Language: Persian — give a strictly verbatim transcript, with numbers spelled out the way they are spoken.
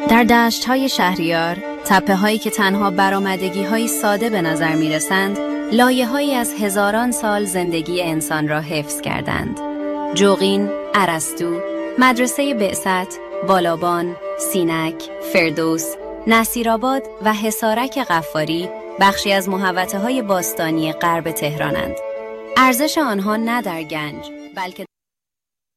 در دشت‌های شهریار، تپه‌هایی که تنها برآمدگی‌های ساده به نظر می‌رسند، لایه‌هایی از هزاران سال زندگی انسان را حفظ کردند. جوقین، ارسطو، مدرسه بعثت، بالابان، سینک، فردوس، نصیرآباد و حصارک غفاری بخشی از محوطه‌های باستانی غرب تهرانند. ارزش آنها نه در گنج، بلکه